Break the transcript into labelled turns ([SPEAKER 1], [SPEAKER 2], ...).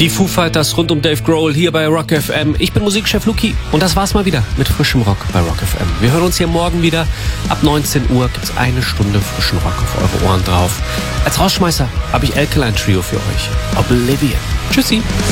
[SPEAKER 1] Die Foo Fighters rund um Dave Grohl hier bei Rock FM. Ich bin Musikchef Luki und das war's mal wieder mit frischem Rock bei Rock FM. Wir hören uns hier morgen wieder. Ab 19 Uhr gibt's eine Stunde frischen Rock auf eure Ohren drauf. Als Rausschmeißer habe ich Alkaline Trio für euch. Oblivion. Tschüssi.